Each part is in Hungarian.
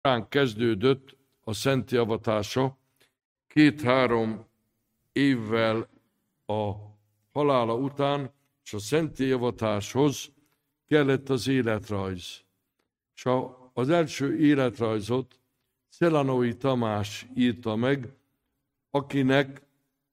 Ránk kezdődött a szentté avatása 2-3 évvel a halála után, és a szentté avatáshoz kellett az életrajz. És az első életrajzot Szelanói Tamás írta meg, akinek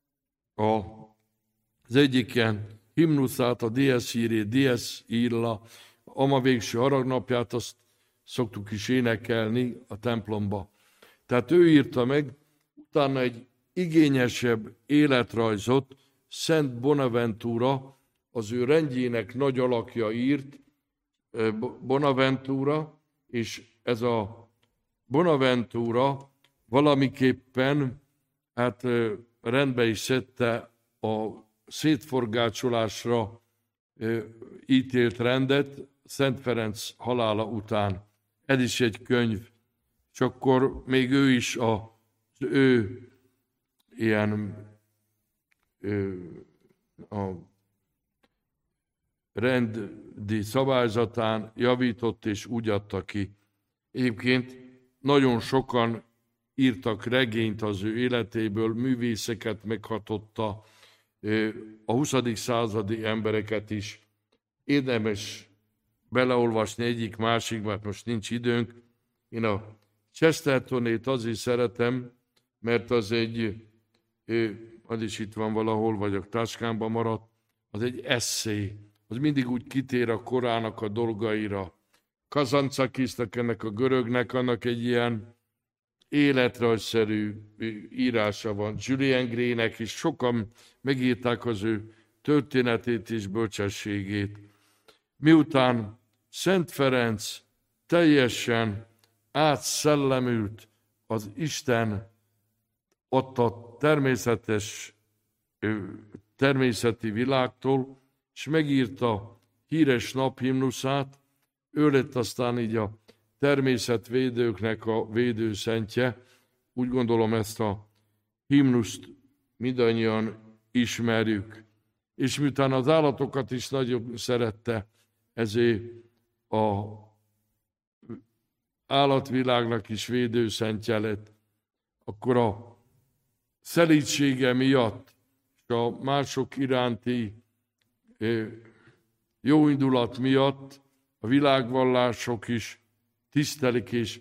az egyik ilyen himnuszát, a Dies Irae, Dies Illa, ama végső haragnapját, azt szoktuk is énekelni a templomba. Tehát ő írta meg, utána egy igényesebb életrajzot Szent Bonaventura, az ő rendjének nagy alakja írt, Bonaventura, és ez a Bonaventura valamiképpen rendbe is szedte a szétforgácsolásra ítélt rendet Szent Ferenc halála után. Ez is egy könyv, és akkor még ő is az ő ilyen a rendi szabályzatán javított, és úgy adta ki. Egyébként nagyon sokan írtak regényt az ő életéből, művészeket meghatotta, a 20. századi embereket is. Érdemes beleolvasni egyik-másik, mert most nincs időnk. Én a Chestertonét azért szeretem, mert az az is itt van valahol, vagy a táskámban maradt, az egy esszé. Az mindig úgy kitér a korának a dolgaira. Kazantzakisnak, ennek a görögnek, annak egy ilyen életrajzszerű írása van. Julian Graynek is sokan megírták az ő történetét és bölcsességét. Miután Szent Ferenc teljesen átszellemült az Isten adta természeti világtól, és megírta híres naphimnuszát, ő lett aztán így a természetvédőknek a védőszentje. Úgy gondolom, ezt a himnuszt mindannyian ismerjük. És miután az állatokat is nagyon szerette, ezért az állatvilágnak is védőszentje lett. Akkor a szelídsége miatt, és a mások iránti jóindulat miatt a világvallások is tisztelik, és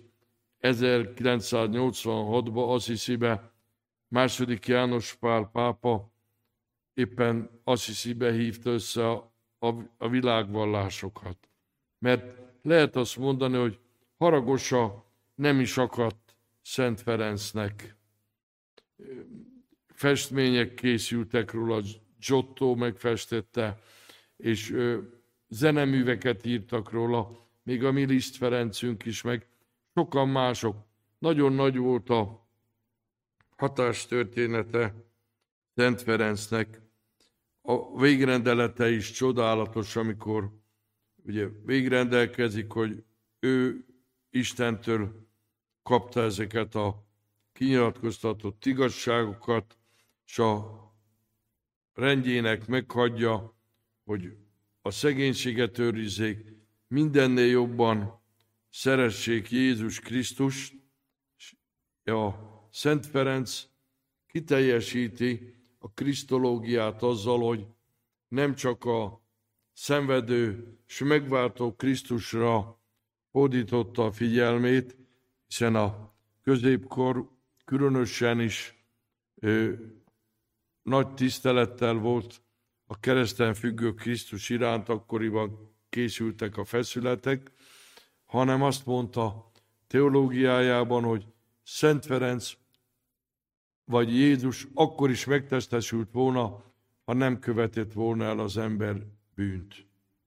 1986-ban Assisibe II. János Pál pápa éppen Assisibe hívta össze a világvallásokat. Mert lehet azt mondani, hogy haragosa nem is akadt Szent Ferencnek. Festmények készültek róla, Giotto megfestette, és zeneműveket írtak róla, még a mi Liszt Ferencünk is, meg sokan mások. Nagyon nagy volt a hatástörténete Szent Ferencnek. A végrendelete is csodálatos, amikor ugye végrendelkezik, hogy ő Istentől kapta ezeket a kinyilatkoztatott igazságokat, és a rendjének meghagyja, hogy a szegénységet őrizzék, mindennél jobban szeressék Jézus Krisztust, és a Szent Ferenc kiteljesíti a krisztológiát azzal, hogy nem csak a szenvedő és megváltó Krisztusra fordította a figyelmét, hiszen a középkor különösen is nagy tisztelettel volt a kereszten függő Krisztus iránt, akkoriban készültek a feszületek, hanem azt mondta teológiájában, hogy Szent Ferenc vagy Jézus akkor is megtestesült volna, ha nem követett volna el az ember bűnt.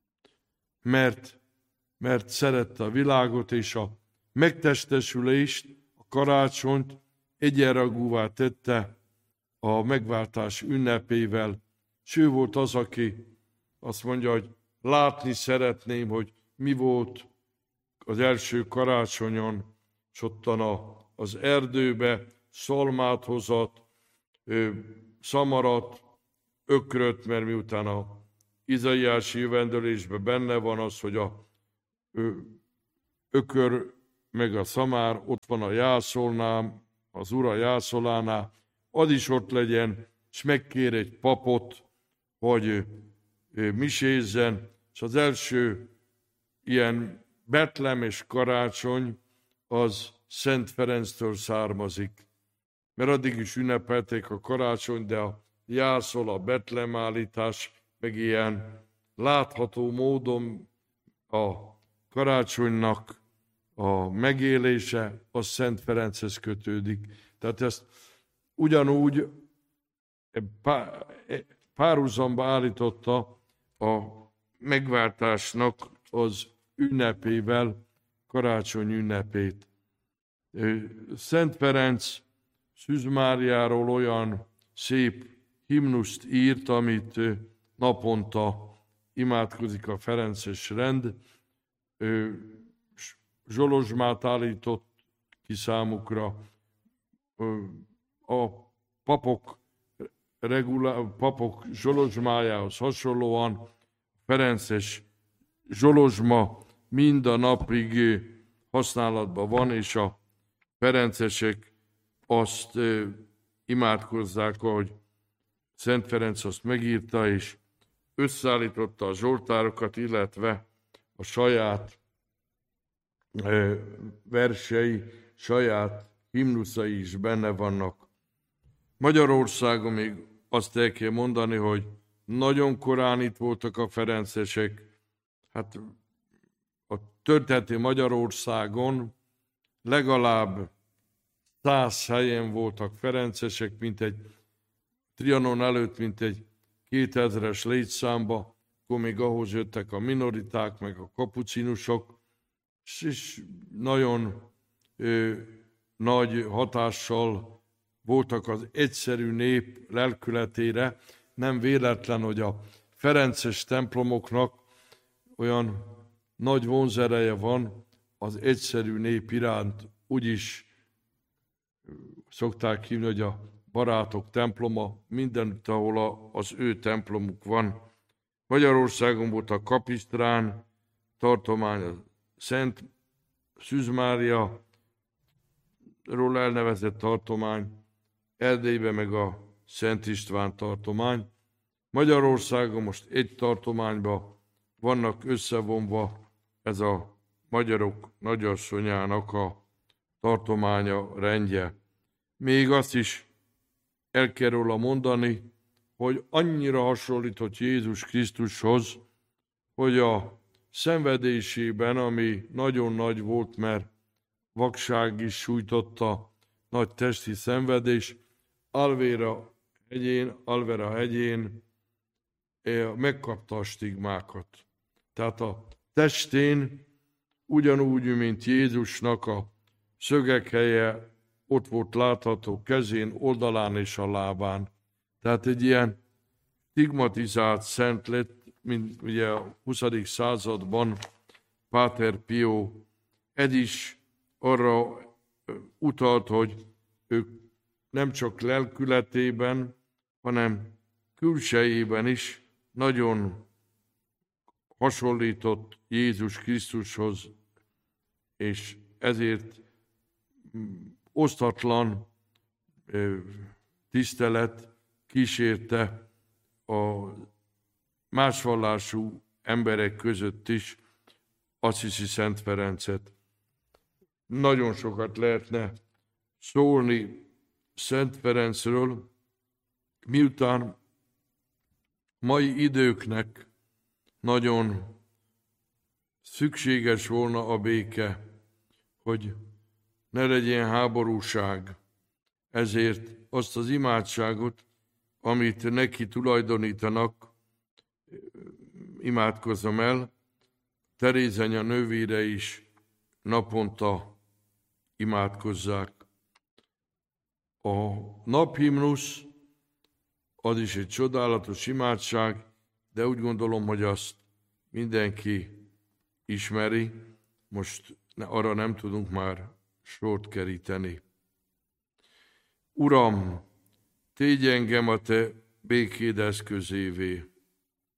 Mert szerette a világot, és a megtestesülést, a karácsonyt egyenrangúvá tette a megváltás ünnepével. És ő volt az, aki azt mondja, hogy látni szeretném, hogy mi volt az első karácsonyon, és ottan az erdőbe szalmát hozott, szamarat, ökröt, mert miután a izaiási jövendőlésben benne van az, hogy a ökör meg a szamár, ott van a jászolnál, az ura jászolánál, az is ott legyen, és megkér egy papot, hogy misézzen, és az első ilyen betlemes karácsony az Szent Ferenctől származik. Mert addig is ünnepelték a karácsony, de a jászol, a betlemállítás, meg ilyen látható módon a karácsonynak a megélése, az Szent Ferenchez kötődik. Tehát ezt ugyanúgy párhuzamba állította a megváltásnak az ünnepével, karácsony ünnepét. Szent Ferenc Szűz Máriáról olyan szép himnuszt írt, amit naponta imádkozik a ferences rend. Zsolozsmát állított ki számukra. A papok zsolozsmájához hasonlóan ferences zsolozsma mind a napig használatban van, és a ferencesek azt imádkozzák, ahogy Szent Ferenc azt megírta, és összeállította a zsoltárokat, illetve a saját versei, saját himnuszai is benne vannak. Magyarországon még azt el kell mondani, hogy nagyon korán itt voltak a ferencesek. Hát a történeti Magyarországon legalább 100 helyen voltak ferencesek, mint egy Trianon előtt, mint egy 2000-es létszámba, akkor még ahhoz jöttek a minoriták, meg a kapucinusok, és nagyon nagy hatással voltak az egyszerű nép lelkületére. Nem véletlen, hogy a ferences templomoknak olyan nagy vonzereje van az egyszerű nép iránt. Úgyis szokták hívni, hogy a barátok temploma, mindenütt, ahol az ő templomuk van. Magyarországon volt a Kapisztrán tartomány, a Szent Szűz Máriáról elnevezett tartomány, Erdélyben meg a Szent István tartomány. Magyarországon most egy tartományban vannak összevonva ez a magyarok nagyasszonyának a tartománya, rendje. Még azt is el kell róla mondani, hogy annyira hasonlított Jézus Krisztushoz, hogy a szenvedésében, ami nagyon nagy volt, mert vakság is sújtotta, nagy testi szenvedés, Alvera hegyén megkapta a stigmákat. Tehát a testén ugyanúgy, mint Jézusnak a szögek helye ott volt látható kezén, oldalán és a lábán. Tehát egy ilyen stigmatizált szent lett, mint ugye a 20. században Páter Pio. Ez is arra utalt, hogy ők nem csak lelkületében, hanem külsejében is nagyon hasonlított Jézus Krisztushoz, és ezért osztatlan tisztelet kísérte a más vallású emberek között is Assisi Szent Ferencet. Nagyon sokat lehetne szólni Szent Ferencről, miután mai időknek nagyon szükséges volna a béke, hogy ne legyen háborúság. Ezért azt az imádságot, amit neki tulajdonítanak, imádkozom el, Terézanya nővére is naponta imádkozzák. A naphimnusz az is egy csodálatos imádság, de úgy gondolom, hogy azt mindenki ismeri, most arra nem tudunk már sort keríteni. Uram, tégy engem a te békéd eszközévé,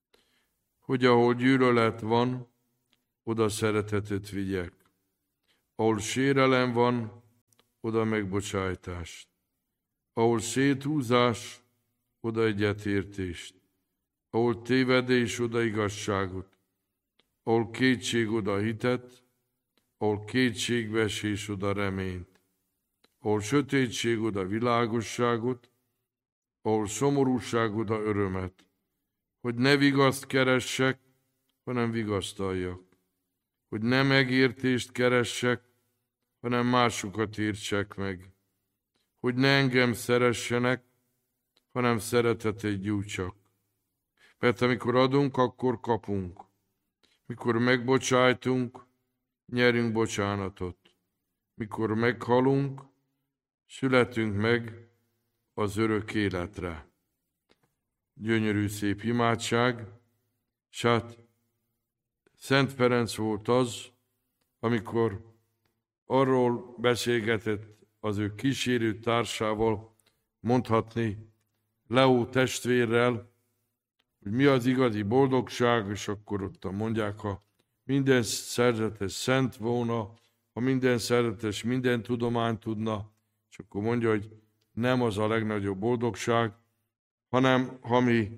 hogy ahol gyűlölet van, oda szeretetet vigyek. Ahol sérelem van, oda megbocsájtást. Ahol széthúzás, oda egyetértést. Ahol tévedés, oda igazságot. Ahol kétség, oda hitet. Ahol kétségbeesés, oda reményt. Ahol sötétség, oda világosságot. Ahol szomorúság, oda örömet. Hogy ne vigaszt keressek, hanem vigasztaljak. Hogy ne megértést keressek, hanem másokat értsek meg. Hogy ne engem szeressenek, hanem szeretetet gyújtsak. Mert amikor adunk, akkor kapunk. Mikor megbocsájtunk, nyerünk bocsánatot. Mikor meghalunk, születünk meg az örök életre. Gyönyörű szép imádság, s hát Szent Ferenc volt az, amikor arról beszélgetett az ő kísérő társával, mondhatni Leó testvérrel, hogy mi az igazi boldogság, és akkor ott mondják, ha minden szerzetes szent volna, ha minden szerzetes minden tudományt tudna, és akkor mondja, hogy nem az a legnagyobb boldogság, hanem ha mi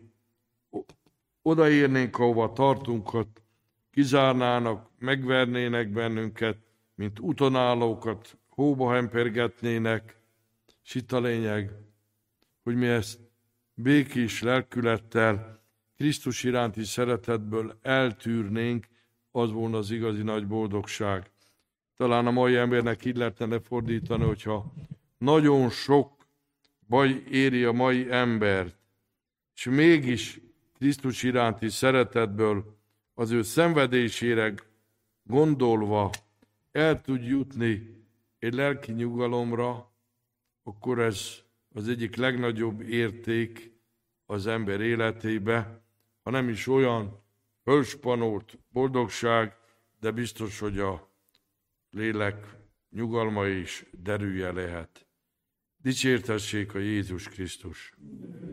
odaérnénk, ahova tartunkat, kizárnának, megvernének bennünket, mint utonállókat hóba hempergetnének, és itt a lényeg, hogy mi ezt békés lelkülettel, Krisztus iránti szeretetből eltűrnénk, az volna az igazi nagy boldogság. Talán a mai embernek így lehetne lefordítani, hogyha nagyon sok baj éri a mai embert, és mégis Krisztus iránti szeretetből az ő szenvedésére gondolva el tud jutni egy lelki nyugalomra, akkor ez az egyik legnagyobb érték az ember életébe, ha nem is olyan fölspanolt boldogság, de biztos, hogy a lélek nyugalma és derűje lehet. Dicsértessék a Jézus Krisztus!